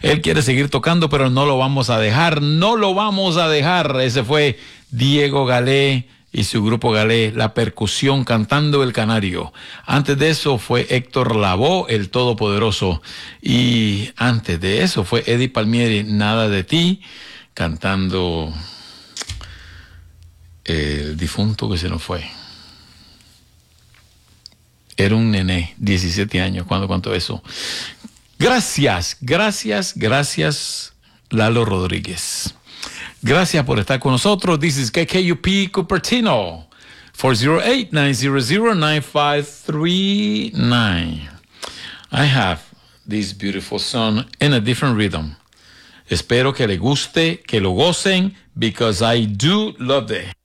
Él quiere seguir tocando, pero no lo vamos a dejar, no lo vamos a dejar. Ese fue Diego Galé y su grupo Galé, la percusión cantando El Canario. Antes de eso fue Héctor Lavoe, el Todopoderoso. Y antes de eso fue Eddie Palmieri, Nada de ti, cantando el difunto que se nos fue. Era un nené, 17 años, cuando cantó eso. Gracias, Lalo Rodríguez. Gracias por estar con nosotros. This is KKUP Cupertino, 408-900-9539. I have this beautiful song in a different rhythm. Espero que le guste, que lo gocen, because I do love it.